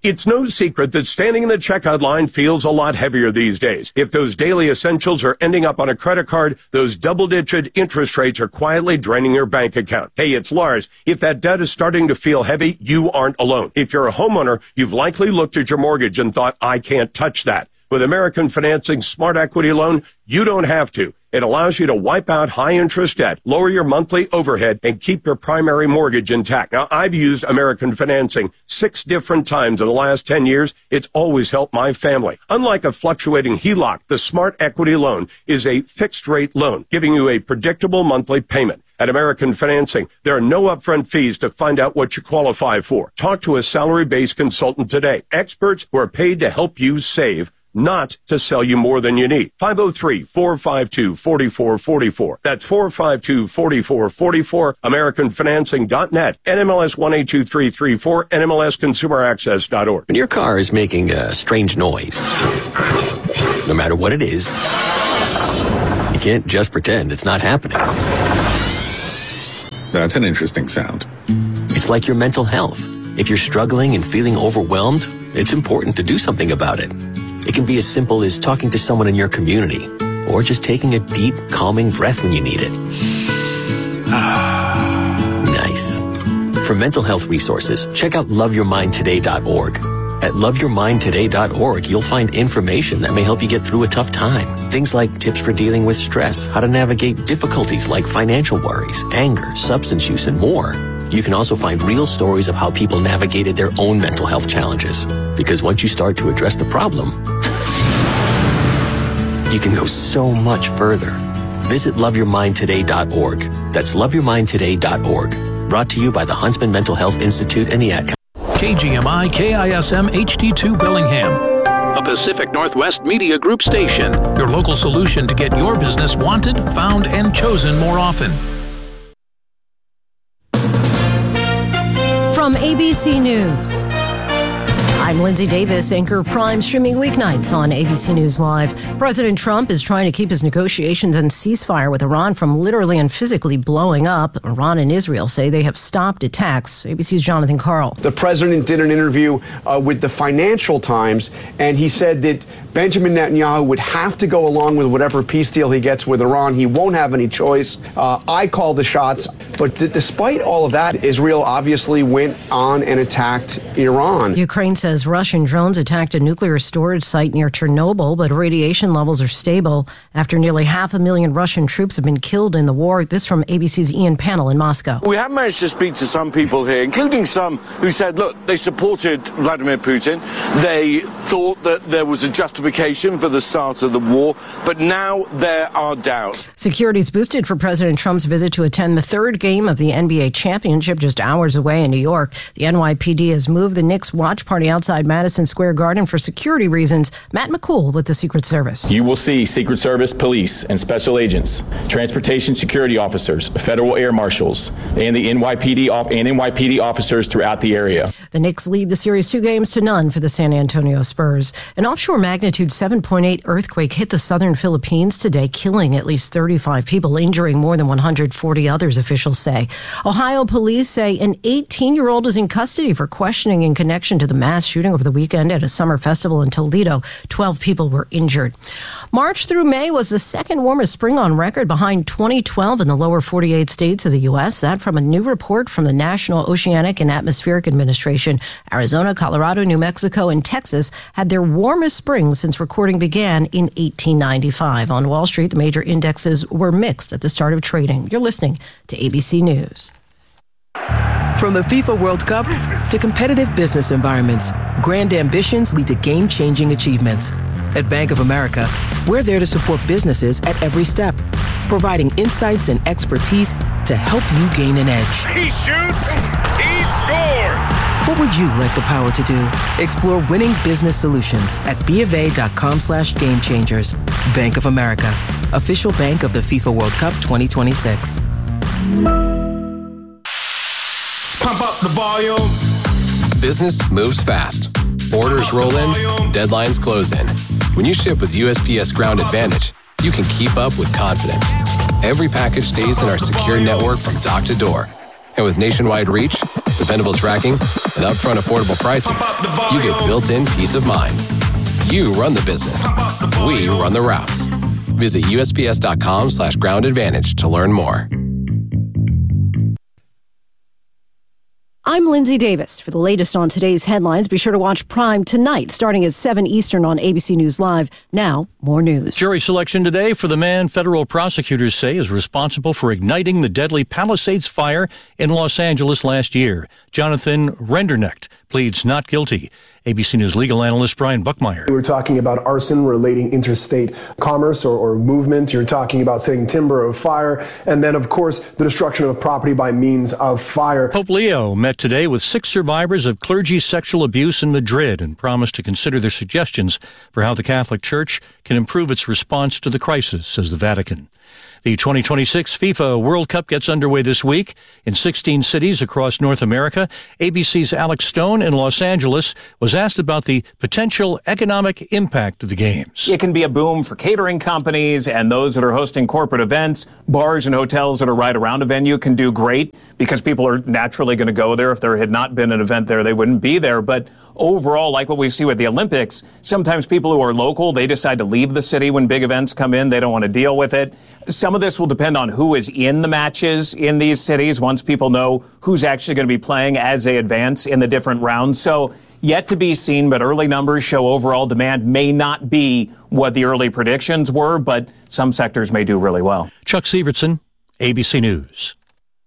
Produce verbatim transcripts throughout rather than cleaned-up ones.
It's no secret that standing in the checkout line feels a lot heavier these days. If those daily essentials are ending up on a credit card, those double-digit interest rates are quietly draining your bank account. Hey, it's Lars. If that debt is starting to feel heavy, you aren't alone. If you're a homeowner, you've likely looked at your mortgage and thought, I can't touch that. With American Financing's Smart Equity Loan, you don't have to. It allows you to wipe out high-interest debt, lower your monthly overhead, and keep your primary mortgage intact. Now, I've used American Financing six different times in the last ten years. It's always helped my family. Unlike a fluctuating H E L O C, the Smart Equity Loan is a fixed-rate loan, giving you a predictable monthly payment. At American Financing, there are no upfront fees to find out what you qualify for. Talk to a salary-based consultant today. Experts who are paid to help you save, not to sell you more than you need. five oh three, four five two, four four four four. That's four five two, four four four four. American Financing dot net. N M L S one eight two three three four. N M L S consumer access dot org. When your car is making a strange noise, no matter what it is, you can't just pretend it's not happening. That's an interesting sound. It's like your mental health. If you're struggling and feeling overwhelmed, it's important to do something about it. It can be as simple as talking to someone in your community, or just taking a deep, calming breath when you need it. Nice. For mental health resources, check out love your mind today dot org. At love your mind today dot org, you'll find information that may help you get through a tough time. Things like tips for dealing with stress, how to navigate difficulties like financial worries, anger, substance use, and more. You can also find real stories of how people navigated their own mental health challenges. Because once you start to address the problem, you can go so much further. Visit love your mind today dot org. That's love your mind today dot org. Brought to you by the Huntsman Mental Health Institute and the Ad Council. K G M I K I S M H D two Bellingham, a Pacific Northwest Media Group station. Your local solution to get your business wanted, found, and chosen more often. From A B C News, I'm Lindsay Davis, anchor Prime, streaming weeknights on A B C News Live. President Trump is trying to keep his negotiations and ceasefire with Iran from literally and physically blowing up. Iran and Israel say they have stopped attacks. A B C's Jonathan Karl. The president did an interview uh, with the Financial Times, and he said that Benjamin Netanyahu would have to go along with whatever peace deal he gets with Iran. He won't have any choice. Uh, I call the shots. But d- despite all of that, Israel obviously went on and attacked Iran. Ukraine says Russian drones attacked a nuclear storage site near Chernobyl, but radiation levels are stable after nearly half a million Russian troops have been killed in the war. This from A B C's Ian Pannell in Moscow. We have managed to speak to some people here, including some who said, look, they supported Vladimir Putin. They thought that there was a justification for the start of the war, but now there are doubts. Security is boosted for President Trump's visit to attend the third game of the N B A championship just hours away in New York. The N Y P D has moved the Knicks watch party outside Madison Square Garden for security reasons. Matt McCool with the Secret Service. You will see Secret Service, police, and special agents, transportation security officers, federal air marshals, and the N Y P D off- and N Y P D officers throughout the area. The Knicks lead the series two games to none for the San Antonio Spurs. An offshore magnitude seven point eight earthquake hit the southern Philippines today, killing at least thirty-five people, injuring more than one hundred forty others, officials say. Ohio police say an eighteen-year-old is in custody for questioning in connection to the mass shooting over the weekend at a summer festival in Toledo. twelve people were injured. March through May was the second warmest spring on record, behind twenty twelve in the lower forty-eight states of the U S. That from a new report from the National Oceanic and Atmospheric Administration. Arizona, Colorado, New Mexico, and Texas had their warmest springs since recording began in eighteen ninety-five. On Wall Street, the major indexes were mixed at the start of trading. You're listening to A B C News. From the FIFA World Cup to competitive business environments, grand ambitions lead to game-changing achievements. At Bank of America, we're there to support businesses at every step, providing insights and expertise to help you gain an edge. He shoots, he scores! What would you like the power to do? Explore winning business solutions at BofA.com slash game changers. Bank of America, official bank of the FIFA World Cup twenty twenty-six. Pump up the volume. Business moves fast. Orders roll in, deadlines close in. When you ship with U S P S Ground Advantage, you can keep up with confidence. Every package stays in our secure network from dock to door. And with nationwide reach, dependable tracking, and upfront affordable pricing, you get built-in peace of mind. You run the business. We run the routes. Visit U S P S dot com slash ground advantage to learn more. I'm Lindsay Davis. For the latest on today's headlines, be sure to watch Prime tonight, starting at seven Eastern on A B C News Live. Now, more news. Jury selection today for the man federal prosecutors say is responsible for igniting the deadly Palisades fire in Los Angeles last year. Jonathan Rendernecht pleads not guilty. A B C News legal analyst Brian Buckmeyer. We're talking about arson relating interstate commerce or, or movement. You're talking about setting timber of fire. And then, of course, the destruction of property by means of fire. Pope Leo met today with six survivors of clergy sexual abuse in Madrid and promised to consider their suggestions for how the Catholic Church can improve its response to the crisis, says the Vatican. The twenty twenty-six FIFA World Cup gets underway this week in sixteen cities across North America. A B C's Alex Stone in Los Angeles was asked about the potential economic impact of the games. It can be a boom for catering companies and those that are hosting corporate events. Bars and hotels that are right around a venue can do great because people are naturally going to go there. If there had not been an event there, they wouldn't be there. But overall, like what we see with the Olympics, sometimes people who are local, they decide to leave the city when big events come in. They don't want to deal with it. Some of this will depend on who is in the matches in these cities once people know who's actually going to be playing as they advance in the different rounds. So yet to be seen, but early numbers show overall demand may not be what the early predictions were, but some sectors may do really well. Chuck Sievertson, A B C News.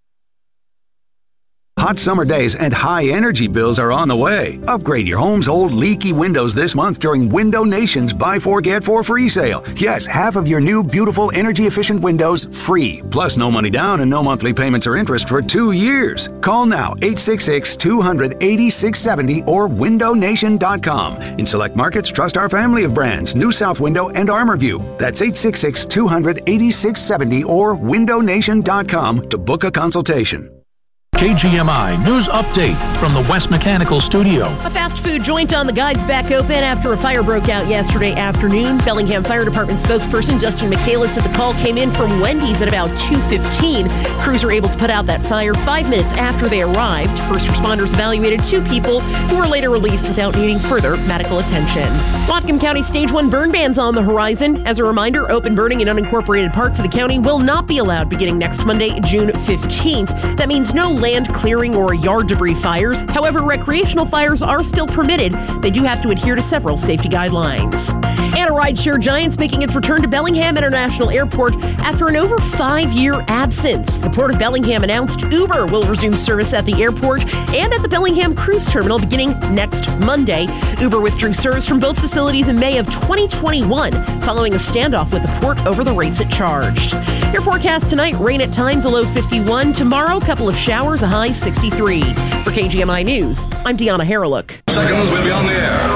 Hot summer days and high energy bills are on the way. Upgrade your home's old leaky windows this month during Window Nation's Buy Four Get Four free sale. Yes, half of your new beautiful energy efficient windows free. Plus no money down and no monthly payments or interest for two years. Call now eight six six, two hundred, eighty-six seventy or window nation dot com. In select markets, trust our family of brands, New South Window and ArmorView. That's eight six six, two hundred, eighty-six seventy or window nation dot com to book a consultation. K G M I News Update from the West Mechanical Studio. A fast food joint on the guide's back open after a fire broke out yesterday afternoon. Bellingham Fire Department spokesperson Justin Michaelis said the call came in from Wendy's at about two fifteen. Crews were able to put out that fire five minutes after they arrived. First responders evaluated two people who were later released without needing further medical attention. Whatcom County Stage one burn ban's on the horizon. As a reminder, open burning in unincorporated parts of the county will not be allowed beginning next Monday, June fifteenth. That means no land clearing or yard debris fires. However, recreational fires are still permitted. They do have to adhere to several safety guidelines. And a rideshare giant's making its return to Bellingham International Airport after an over five-year absence. The Port of Bellingham announced Uber will resume service at the airport and at the Bellingham Cruise Terminal beginning next Monday. Uber withdrew service from both facilities in May of twenty twenty-one, following a standoff with the port over the rates it charged. Your forecast tonight, rain at times, a low fifty-one. Tomorrow, a couple of showers, a high sixty-three. For K G M I News, I'm Deanna Harreluk. Seconds will be on the air.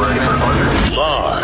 Lars.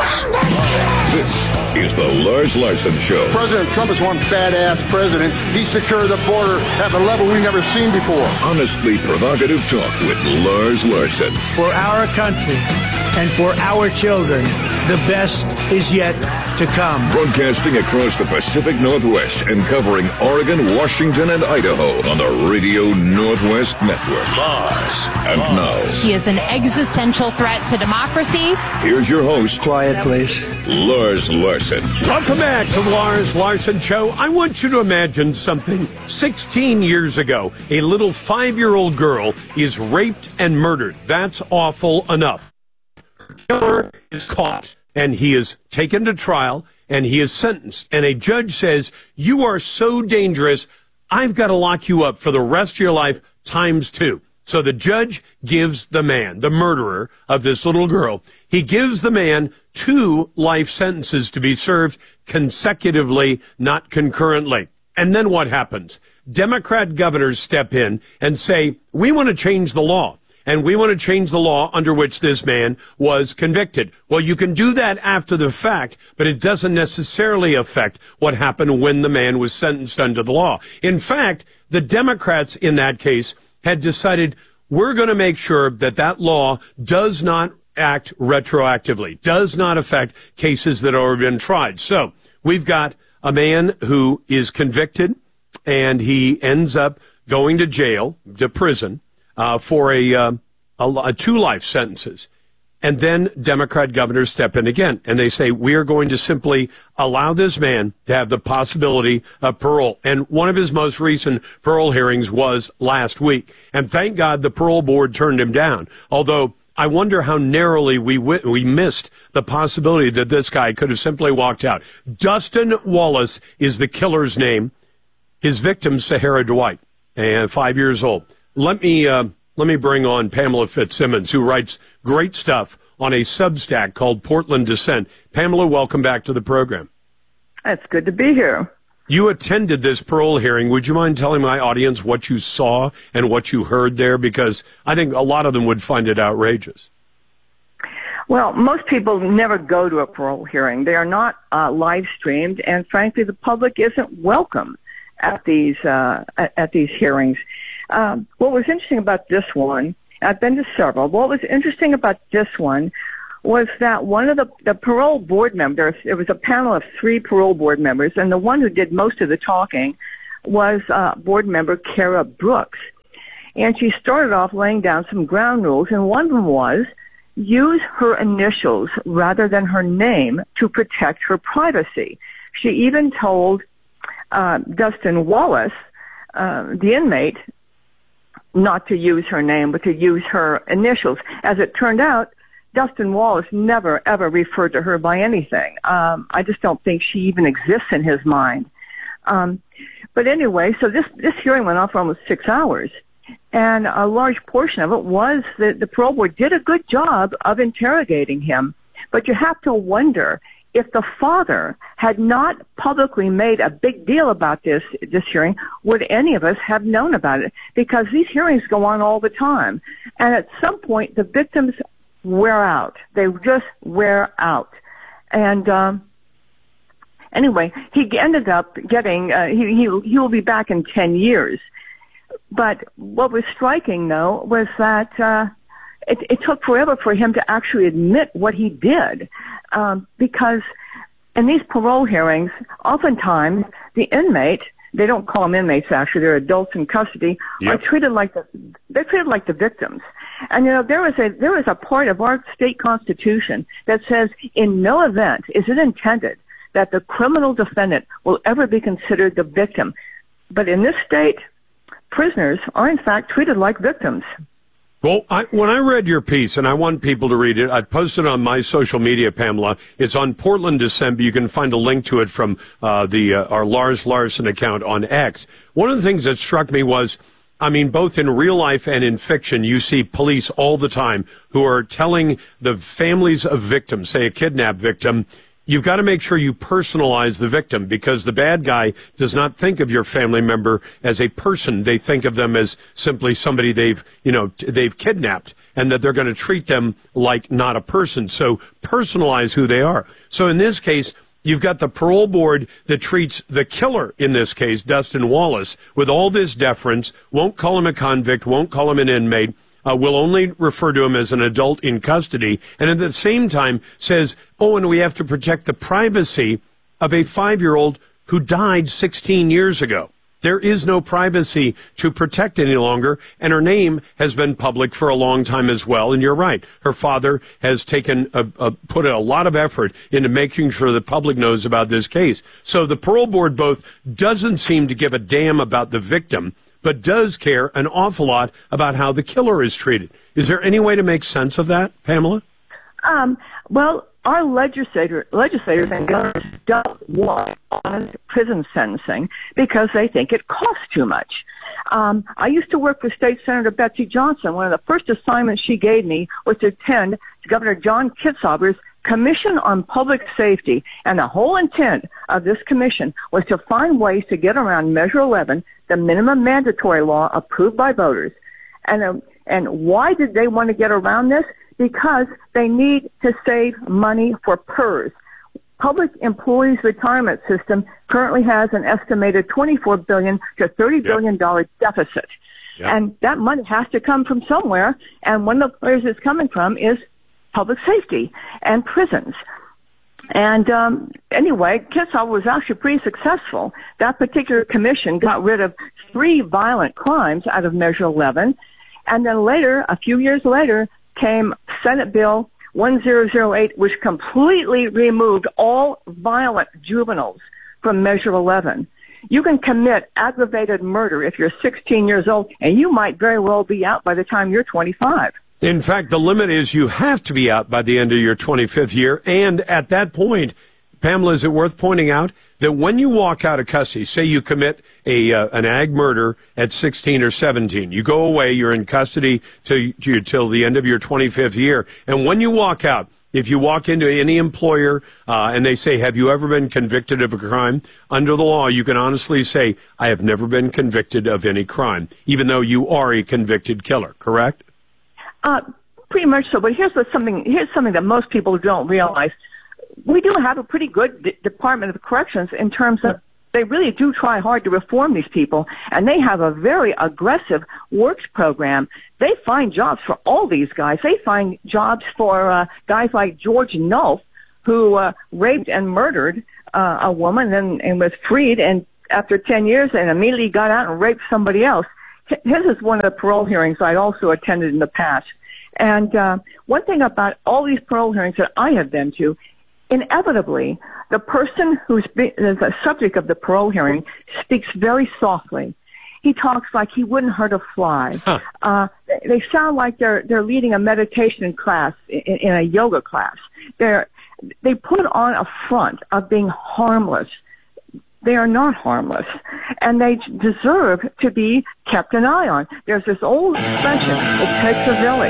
This is the Lars Larson Show. President Trump is one badass president. He secured the border at a level we've never seen before. Honestly provocative talk with Lars Larson. For our country and for our children, the best is yet to come. Broadcasting across the Pacific Northwest and covering Oregon, Washington, and Idaho on the Radio Northwest Network. Lars. And now, he is an existential threat to democracy. Here's your host. Quiet, please. Lars Larson. Welcome back to the Lars Larson Show. I want you to imagine something. sixteen years ago, a little five-year-old girl is raped and murdered. That's awful enough. Her killer is caught, and he is taken to trial, and he is sentenced. And a judge says, you are so dangerous, I've got to lock you up for the rest of your life times two. So the judge gives the man, the murderer of this little girl, he gives the man two life sentences to be served consecutively, not concurrently. And then what happens? Democrat governors step in and say, we want to change the law. And we want to change the law under which this man was convicted. Well, you can do that after the fact, but it doesn't necessarily affect what happened when the man was sentenced under the law. In fact, the Democrats in that case had decided we're going to make sure that that law does not act retroactively, does not affect cases that have already been tried. So we've got a man who is convicted, and he ends up going to jail, to prison, Uh, for a uh, a, two life sentences. And then Democrat governors step in again, and they say, we are going to simply allow this man to have the possibility of parole. And one of his most recent parole hearings was last week. And thank God the parole board turned him down. Although I wonder how narrowly we we missed the possibility that this guy could have simply walked out. Dustin Wallace is the killer's name. His victim, Sahara Dwight, and five years old. Let me... Uh, Let me bring on Pamela Fitzsimmons, who writes great stuff on a Substack called Portland Dissent. Pamela, welcome back to the program. It's good to be here. You attended this parole hearing. Would you mind telling my audience what you saw and what you heard there? Because I think a lot of them would find it outrageous. Well, most people never go to a parole hearing. They are not uh, live streamed, and frankly, the public isn't welcome at these uh, at, at these hearings. Um, what was interesting about this one, I've been to several, what was interesting about this one was that one of the, the parole board members, it was a panel of three parole board members, and the one who did most of the talking was uh, board member Kara Brooks. And she started off laying down some ground rules, and one of them was use her initials rather than her name to protect her privacy. She even told uh, Dustin Wallace, uh, the inmate, not to use her name, but to use her initials. As it turned out, Dustin Wallace never, ever referred to her by anything. Um, I just don't think she even exists in his mind. Um, but anyway, so this, this hearing went on for almost six hours. And a large portion of it was that the parole board did a good job of interrogating him. But you have to wonder, if the father had not publicly made a big deal about this this hearing, would any of us have known about it? Because these hearings go on all the time. And at some point, the victims wear out. They just wear out. And um, anyway, he ended up getting, uh, he, he, he will be back in ten years. But what was striking, though, was that uh, it, it took forever for him to actually admit what he did. Um, because in these parole hearings, oftentimes the inmate, they don't call them inmates actually, they're adults in custody, yep. are treated like the, they're treated like the victims. And you know, there is a, there is a part of our state constitution that says in no event is it intended that the criminal defendant will ever be considered the victim. But in this state, prisoners are in fact treated like victims. Well, I, when I read your piece, and I want people to read it, I posted on my social media, Pamela. It's on Portland Dissent. You can find a link to it from uh, the uh, our Lars Larson account on X. One of the things that struck me was, I mean, both in real life and in fiction, you see police all the time who are telling the families of victims, say a kidnapped victim, you've got to make sure you personalize the victim, because the bad guy does not think of your family member as a person. They think of them as simply somebody they've, you know, they've kidnapped, and that they're going to treat them like not a person. So personalize who they are. So in this case, you've got the parole board that treats the killer, in this case, Dustin Wallace, with all this deference, won't call him a convict, won't call him an inmate, Uh, will only refer to him as an adult in custody, and at the same time says, oh, and we have to protect the privacy of a five-year-old who died sixteen years ago. There is no privacy to protect any longer, and her name has been public for a long time as well, and you're right. Her father has taken a, a, put a lot of effort into making sure the public knows about this case. So the parole board both doesn't seem to give a damn about the victim, but does care an awful lot about how the killer is treated. Is there any way to make sense of that, Pamela? Um, well, our legislator, legislators and governors don't want prison sentencing because they think it costs too much. Um, I used to work for State Senator Betsy Johnson. One of the first assignments she gave me was to attend Governor John Kitzhaber's Commission on Public Safety, and the whole intent of this commission was to find ways to get around Measure eleven, the minimum mandatory law approved by voters. And uh, and why did they want to get around this? Because they need to save money for P E R S. Public Employees Retirement System currently has an estimated twenty-four billion dollars to thirty billion dollars yep. deficit. Yep. And that money has to come from somewhere, and one of the places it's coming from is public safety and prisons. And um, anyway, Kitzhaber was actually pretty successful. That particular commission got rid of three violent crimes out of Measure eleven, And then later, a few years later, came Senate Bill one thousand eight, which completely removed all violent juveniles from Measure eleven. You can commit aggravated murder if you're sixteen years old, and you might very well be out by the time you're twenty-five. In fact, the limit is you have to be out by the end of your twenty-fifth year. And at that point, Pamela, is it worth pointing out that when you walk out of custody, say you commit a uh, an ag murder at sixteen or seventeen, you go away, you're in custody till, till the end of your twenty-fifth year. And when you walk out, if you walk into any employer uh, and they say, have you ever been convicted of a crime? Under the law, you can honestly say, I have never been convicted of any crime, even though you are a convicted killer, correct? Uh, pretty much so. But here's what something, here's something that most people don't realize. We do have a pretty good D- Department of Corrections in terms of they really do try hard to reform these people, and they have a very aggressive works program. They find jobs for all these guys. They find jobs for uh, guys like George Nulf, who uh, raped and murdered uh, a woman and, and was freed, and after ten years and immediately got out and raped somebody else. His is one of the parole hearings I'd also attended in the past. And uh, one thing about all these parole hearings that I have been to, inevitably, the person who's be, the subject of the parole hearing speaks very softly. He talks like he wouldn't hurt a fly. Huh. Uh, they sound like they're they're leading a meditation class in, in a yoga class. They're they put on a front of being harmless. They are not harmless, and they deserve to be kept an eye on. There's this old expression, it takes a village.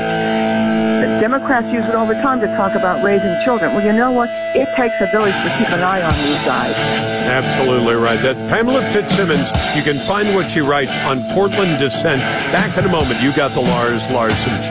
The Democrats use it all the time to talk about raising children. Well, you know what? It takes a village to keep an eye on these guys. Absolutely right. That's Pamela Fitzsimmons. You can find what she writes on Portland Dissent. Back in a moment. You got the Lars Larson Show.